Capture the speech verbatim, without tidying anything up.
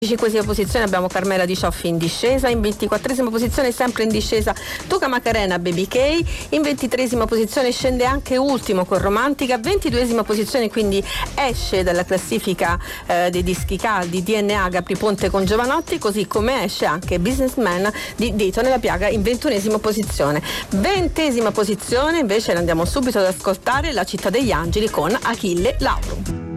venticinquesima posizione abbiamo Carmela Di Cioffi in discesa, in ventiquattresima posizione sempre in discesa Tuca Macarena Baby K, in ventitreesima posizione scende anche Ultimo con Romantica, ventiduesima posizione quindi esce dalla classifica eh, dei dischi caldi D N A Gapri Ponte con Giovanotti, così come esce anche Businessman di Dito nella Piaga in ventunesima posizione. Ventesima posizione invece andiamo subito ad ascoltare La Città degli Angeli con Achille Lauro.